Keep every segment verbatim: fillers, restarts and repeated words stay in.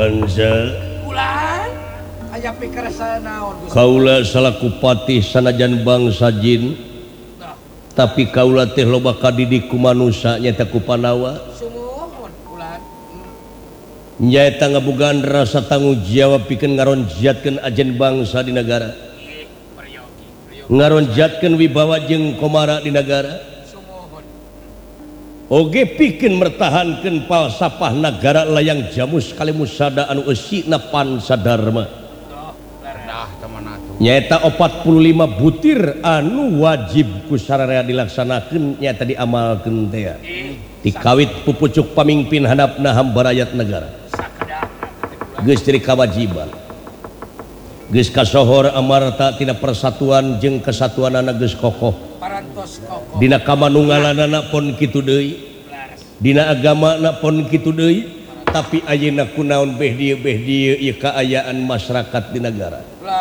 Kaula salaku patih sanajan bangsa jin tapi kaula teh loba kadidik ku manusia nyata ku Panawa nyaeta ngabogaan rasa tanggung jawab pikeun ngaronjatkeun ajen bangsa di negara ngaronjatkeun wibawa jeung komara di negara oge pikeun mertahankeun falsafah negara layang jamus kalimus sada anu eusina pansadarma nyaeta empat puluh lima butir anu wajib ku sararea dilaksanakeun nyaeta diamalkeun teh dikawit pupucuk pamimpin handapna hamba rakyat negara geus jadi kewajiban geus kasohor amarta tina persatuan jeung kesatuanana geus kokoh dina kamanunggalanana pon kitu deui dina agamana pon kitu deui tapi ayeuna kunaon beh dieu beh dieu ieu kaayaan masyarakat di negara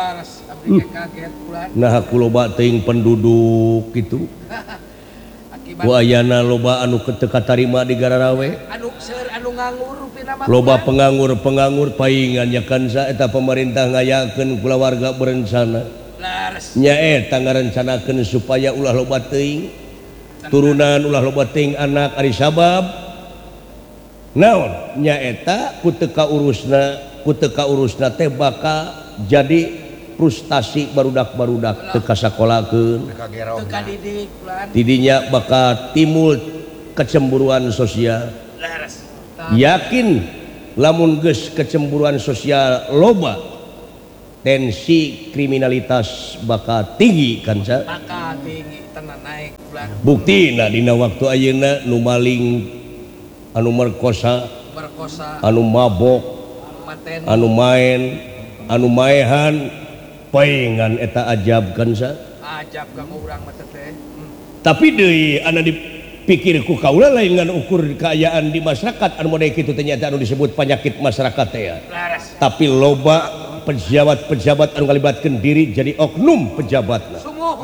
nah aku loba teuing penduduk gitu ku ayana loba anu teu katarima di Gararawe anu seur anu nganggur loba penganggur-penganggur paingan nyakan saeta pemerintah ngayakeun kula warga berencana nyaeta ngarencanakeun supaya ulah loba teuing turunan ulah loba teuing anak ari sabab naon nyaeta ku teu kaurusna ku teu kaurusna teh bakal jadi frustasi barudak-barudak teu kasakolakeun teu kadidik tidinya bakal timbul kecemburuan sosial yakin lamun geus kecemburuan sosial loba tensi kriminalitas bakal tinggi kan sa bakal tinggi tenan naik buktina dina waktu ayeuna nu maling anu merkosa merkosa anu mabok anu main anu maehan paingan eta ajab kan sa ajab ka urang mah teh tapi deui anu dipikir ku kaula lain ngan ukur kaayaan di masyarakat anu model kitu teh nyata anu disebut penyakit masyarakat teh tapi loba pejabat-pejabat anu ngalibatkeun diri jadi oknum pejabatna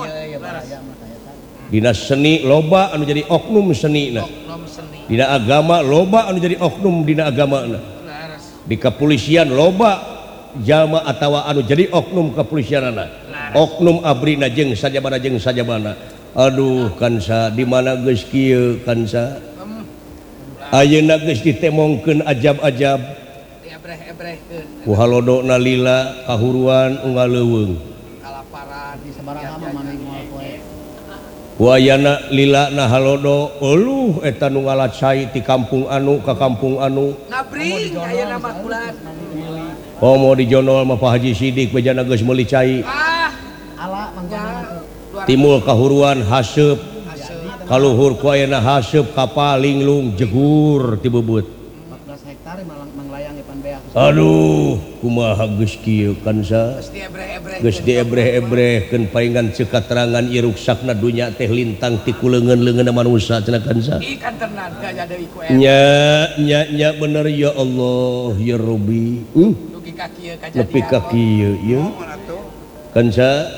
dina seni loba anu jadi oknum senina dina agama loba anu jadi oknum dina agamana di kepolisian loba jalma atawa anu jadi oknum kepolisianana oknum abrina jeung sajabana jeung sajabana aduh kansa di mana geus kieu kansa ayeuna geus ditemongkeun ajab-ajab ku halodona lila kahuruan unggal leuweung kalaparan di sabaraha mah maneh moal poe ku ayana lila na halodo eueuh eta nu ngalacai ti kampung anu ka kampung anu ngabring ayeuna mah kulat oh mau dijonol mah Pak Haji Sidik bejana geus meuli cai ah ala mangga timul kahuruan haseup kaluhur ku ayeuna haseup kapal linglung jegur ti bebeut empat belas hektar manglayang ipan beak aduh kumaha geus kieu kan sa geus diebreh-ebrehkeun paingan ceuk katerangan ieu ruksakna dunya teh lintang ti kuleungeun-leungeunna manusia cenah kan sa ikan ternan gaya deui ku nya nya nya bener ya Allah ya Rabbi uh. Nepi ka kieu ieu kan sa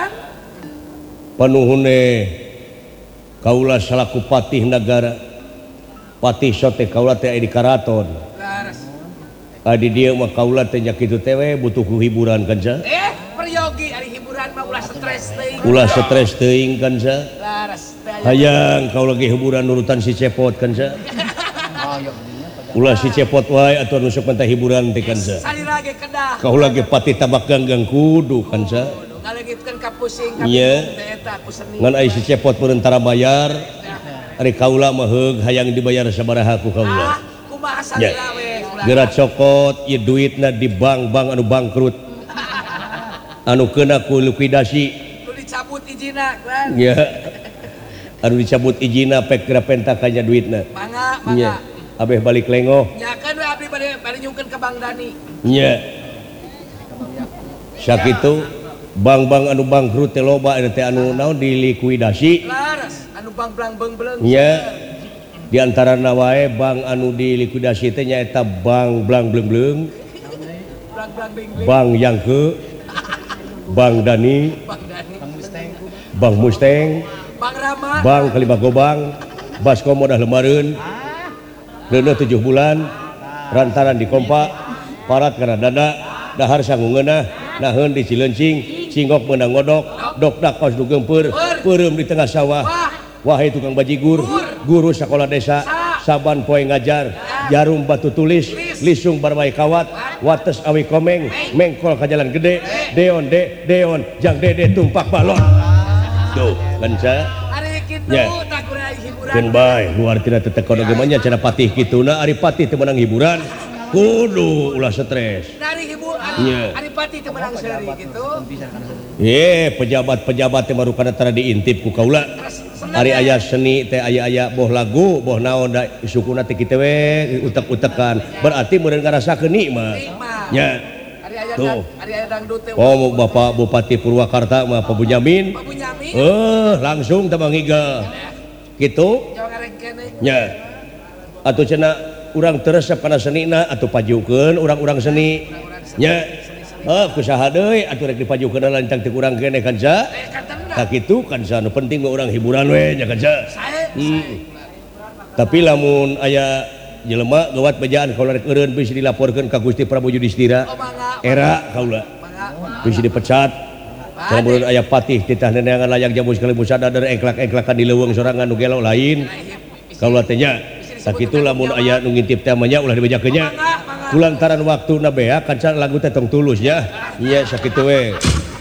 panuhune kaula salaku patih negara patih sote kaula teh di karaton adi dieu mah kaula teh nya kitu teh we butuh hiburan kan sa eh peryogi ari hiburan mah ulah stres teuing ulah stres teuing kan sa hayang kaula ge hiburan nurutan si cepot kan sa ulah si cepot wae atuh anu sok mentah hiburan teh kan sa salira ge kedah kaula ge patih tabak ganggang kudu kan sa ngalegitkeun ka pusing ka eta ku seni ngan ai si cepot meureun tara bayar ari kaula mah heug hayang dibayar sabaraha ku kaula ah kumaha salira we geura cokot ieu duitna di bank-bank anu bangkrut anu keuna ku likuidasi nu dicabut ijina kan ya anu dicabut ijina pek geura pentak kanya duitna mangga mangga abeh balik lengoh nya kan we abdi bade bade nyungkeun ka Bang Dani nya sakitu bank-bank anu bangkrut teh loba eta teh anu naon dilikuidasi laras anu bank-bank beung-beung nya di antarana wae bank anu dilikuidasi teh nyaeta bank blang bleung-bleung bank Yangke Bang Dani Bang Musteng Bang Rama Bang Kalibagobang Basko modal lemareun Reuneuh tujuh bulan rantaran di kompak parat karena dada dahar sangungeunah naheun di Cilencing singok meunang ngodok dokdak kos nu gempeur peureum di tengah sawah wahai tukang bajigur guru sekolah desa saban poe ngajar jarum batu tulis lisung barmai kawat wates awi komeng mengkol ka jalan gede deon de deon jang dede tumpak balon tuh kan saya ya kan bae luar tina tetek kono gemanya cenah patih kituna ari patih teu meunang hiburan kudu ulah stres dari hiburan ya. Ari patih teu meunang seuri gitu ye pejabat-pejabat teh marukana tara diintip ku kaula ari aya seni teh aya-aya boh lagu boh naon da sukuna teh kitu we utek-utekan berarti meureun ngarasakeun nikmat nya tuh ari aya dangdut teh oh Bapak Bupati Purwakarta mah Pak Bunyamin Pak Bunyamin eh langsung teh mangiga kitu nya atuh cenah urang teresep kana senina atuh pajukeun urang-urang seni nya heuh kusaha deui atuh rek dipajukeun lancang teu urang keneh kan sa tak kitu kan sa nu penting mah urang hiburan we nya kan sa hmm. Tapi lamun aya jelema gawat bejaan kaula rek eureun bisa dilaporkeun ka Gusti Prabu Yudhistira era kaula bisa dipecat lamun aya patih titah neneangan layak jamu sekali musada dari eklak-eklakan di leuweung sorangan nu gelo lain kaula teh nya sakitu lamun aya nu ngintip teh mah nya ulah dibejakeun nya kulantaran waktuna bea kan lagu teh tong tulus nya nya sakitu we.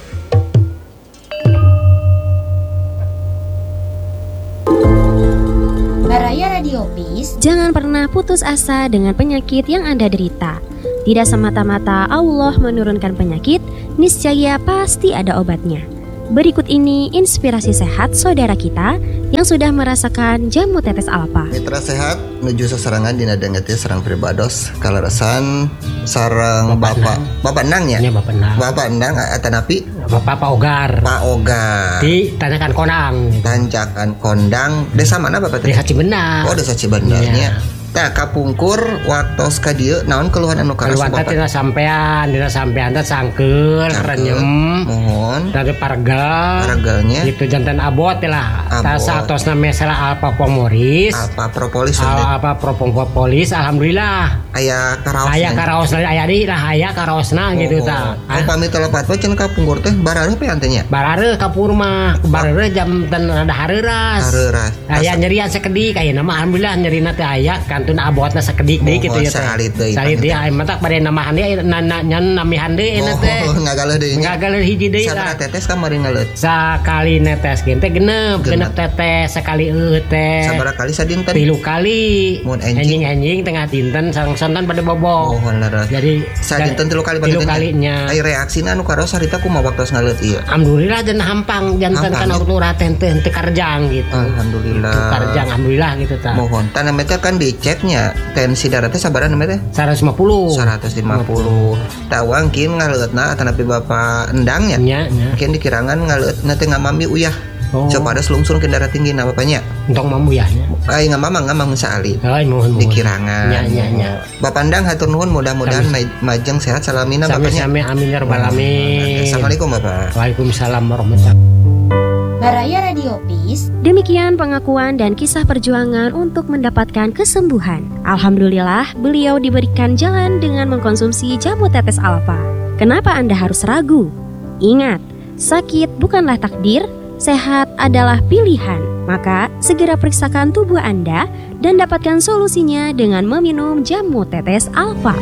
Baraya Radiopis, jangan pernah putus asa dengan penyakit yang Anda derita. Tidak semata-mata Allah menurunkan penyakit, niscaya pasti ada obatnya. Berikut ini inspirasi sehat saudara kita yang sudah merasakan jamu tetes alfa. Mitra sehat menuju seserangan dina dengeti serang pribados kalarasan sarang bapak bapak Endang ya? Ya bapak Endang. Bapak Endang atanapi Bapak Pak Ogar. Pak Ogar. Di Tanjakan Kondang. Tanjakan Kondang. Desa mana Bapak? Desa Cibendar. Oh, Desa Cibendarnya. Tah kapungkur waktos ka dieu naon keluhan anu karas Bapak? Keluhan teh sampean, dina sampean teh sangkeul renyem. Mohon. Dari parga. Pargalnya. Gitu jantan abot lah. Tah saatosna mesela Alpha Pomoris. Alpha Propolis. Alpha Propolis alhamdulillah. Aya karaosna. Aya karaosna aya di lah aya karaosna gitu tah. Oh pamit telepat we cenah kapungkur teh barareuh pe antenya. Barareuh kapur mah, barareuh jam ten rada hareuras. Hareuras. Aya nyerian sakedik ayeuna mah alhamdulillah nyerina teh aya kantun abotna sakedik deui kitu ya teh. Salit deui. Salit deui aya mah tak bade namahan deui nana nyan namihan deui eta teh. Oh ngagaleun deui. Ngagaleun hiji deui lah. Sabaraha tetes kamari ngaleut? Sakali netes ge teh genep, genep tetes sekali eueuh teh. Sabaraha kali sadinten? Tilu kali. Mun enjing-enjing tengah dinten sareng sonten pada bobo. Oh leres. Jadi sadinten tilu kali tilu kalinya. Ai reaksina anu karos harita kumaha waktos ngaleut ieu? Alhamdulillah dan hampang janten kana lurah teh teu karjang gitu. Alhamdulillah. Karjang alhamdulillah gitu tah. Mohon tanah meter kan diceknya tensi darahnya sabaraha namanya teh? seratus lima puluh. seratus lima puluh. Tawang kin ngaleutna atanapi Bapak Endangnya. Nya, nya. Kin dikirangan ngaleutna teh ngamami uyah. Oh. Coba ada selungsung ke darah tinggi na bapaknya. Entong mamu ya. Ai ngamamang ngamang saali. Ai mohon mohon. Dikirangan. Nya nya nya. Bapak Endang hatur nuhun mudah-mudahan majeng sehat salamina bapaknya. Sami-sami amin ya rabbal alamin. Assalamualaikum Bapak. Waalaikumsalam warahmatullahi wabarakatuh. Baraya Radiopis. Demikian pengakuan dan kisah perjuangan untuk mendapatkan kesembuhan. Alhamdulillah, beliau diberikan jalan dengan mengkonsumsi jamu tetes alfa. Kenapa Anda harus ragu? Ingat, sakit bukanlah takdir, sehat adalah pilihan. Maka, segera periksakan tubuh Anda dan dapatkan solusinya dengan meminum jamu tetes alfa.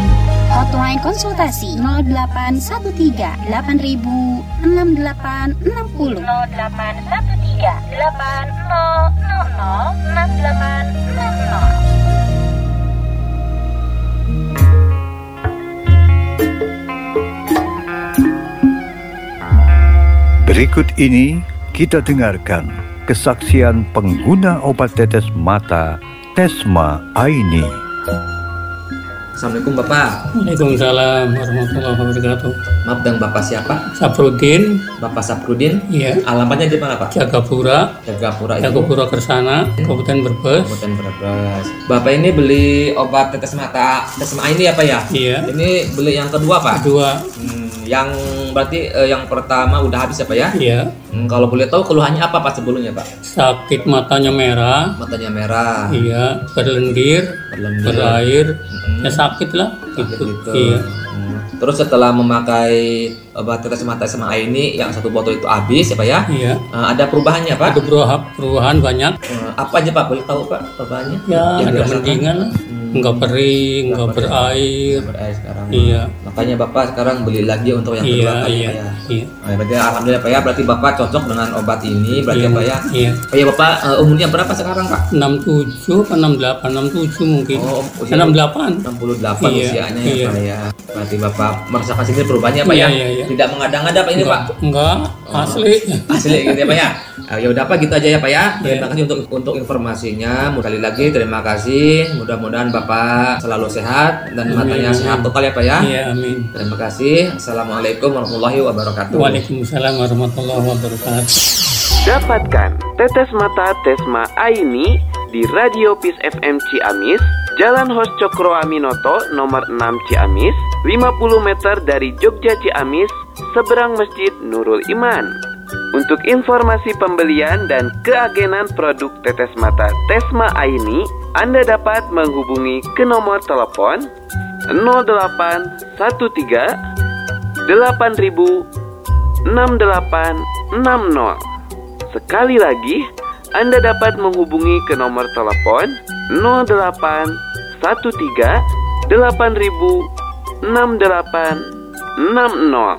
Hotline konsultasi nol delapan satu tiga delapan ribu enam delapan enam nol nol delapan satu tiga delapan nol nol nol enam delapan enam nol. Berikut ini kita dengarkan kesaksian pengguna obat tetes mata Tesma Aini. Assalamualaikum Bapak. Waalaikumsalam warahmatullahi wabarakatuh. Maaf, dan Bapak siapa? Saprudin. Bapak Saprudin? Iya. Alamatnya di mana Pak? Jagapura. Jagapura itu? Jagapura Kersana, Kabupaten Brebes. Kabupaten Brebes. Bapak ini beli obat tetes mata Tesma ini apa ya? Iya. Ini beli yang kedua Pak? Kedua. Hmm, yang berarti eh, yang pertama udah habis ya Pak ya? Iya. Hmm, kalau boleh tahu keluhannya apa Pak sebelumnya Pak? Sakit matanya merah. Matanya merah. Iya. Berlendir. Berlendir. Berair. Mm-mm. Ya sakit lah. Sakit Gitu. gitu. Iya. Hmm. Terus setelah memakai obat tetes mata S M A ini yang satu botol itu habis ya Pak ya? Iya. Eh, ada perubahannya Pak? Ada perubahan, perubahan banyak. Eh, apa aja Pak? Boleh tahu Pak perubahannya? Ya, Yang ada dirasakan? mendingan lah. Hmm. Enggak kering, enggak Nggak berair. Berair sekarang. Iya. Makanya Bapak sekarang beli lagi untuk yang Iya, kedua kali iya. Pak ya? Iya. Nah, berarti alhamdulillah Pak ya, berarti Bapak cocok dengan obat ini berarti Iya. ya Pak ya? Iya. Pak ya Bapak eh, umurnya berapa sekarang Pak? enam puluh tujuh atau enam puluh delapan, enam puluh tujuh mungkin. Oh, usia- enam puluh delapan. enam puluh delapan Iya, usianya ya iya. Pak ya. Berarti Bapak merasakan sendiri perubahannya Pak Iya, ya? iya, iya. Tidak mengada-ngada Pak ini Pak? Enggak, asli. Asli gitu ya Pak ya? Ah, ya udah Pak gitu aja ya Pak ya. Terima Iya. kasih untuk untuk informasinya. Sekali lagi terima kasih. Mudah-mudahan Bapak selalu sehat dan Amin, matanya amin. sehat total ya Pak ya. Iya, amin. Terima kasih. Assalamualaikum warahmatullahi wabarakatuh. Waalaikumsalam warahmatullahi wabarakatuh. Dapatkan tetes mata Tesma Aini di Radio Peace F M Ciamis, Jalan Hos Cokro Aminoto nomor enam Ciamis, lima puluh meter dari Jogja Ciamis, seberang Masjid Nurul Iman. Untuk informasi pembelian dan keagenan produk tetes mata Tesma Aini, Anda dapat menghubungi ke nomor telepon nol delapan satu tiga delapan ribu enam delapan enam nol. Sekali lagi, Anda dapat menghubungi ke nomor telepon nol delapan satu tiga delapan ribu enam delapan enam nol.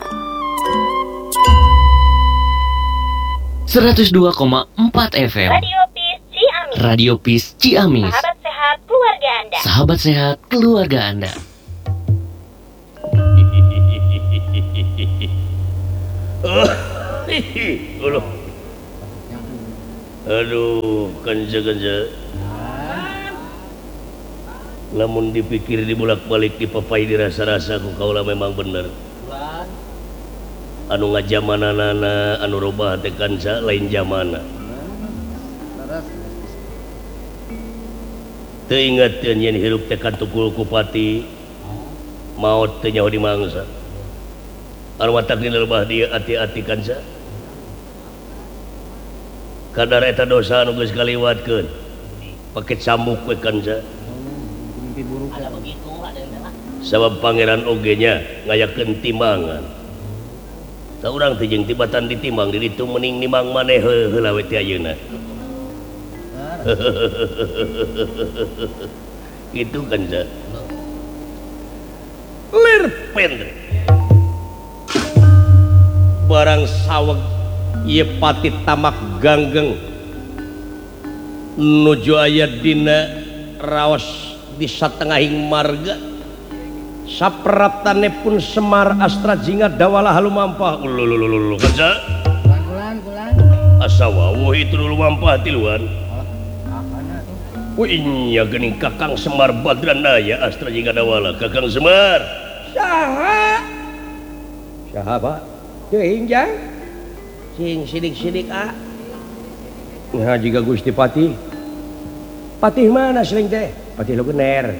seratus dua koma empat F M Radio Peace Ciamis. Radio Peace Ciamis. Sahabat sehat keluarga Anda. Sahabat sehat keluarga Anda. Aduh. Aduh, kanja-kanja. Namun dipikir dibulak-balik dipapai dirasa-rasa ku kaulah memang bener. Anu ngajamananana anu robah teh kanca lain zamana. Teu inget teu nyen hirup teh katukul kupati. Maot teh nyaho di mangsa. Anu matak dina lebah dia ati-ati kanca. Kadar eta dosa anu geus kaliwatkeun. Pake cambuk we kanca. Sabab pangeran oge nya ngayakeun timbangan. Ta urang teh jeung tibatan ditimbang di ditu mending nimang maneh heula we ti ayeuna. Itu kanca. Lir pendre. Barang saweg ieu pati tamak ganggeng nuju aya dina raos di satengahing marga sapraptane pun Semar Astra Jingga Dawala halumampah ululululu kanca Kulan, kulan. asa wawuh itu dulu mampah tiluan wih nya geuning Kakang Semar Badranaya Astra Jingga Dawala Kakang Semar saha saha Pak teuing jang sing sidik-sidik ah nah jika Gusti Patih Patih mana sering teh Patih Lugener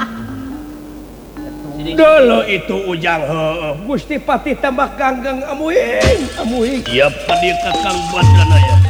dulu itu ujang heueuh Gusti Patih tambah ganggeng amuing amuing iya Patih Kakang Badranaya